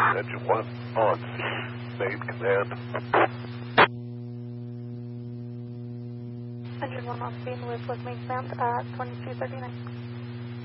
Engine 1 on. Main command. Engine 1 on scene with main command at 2239.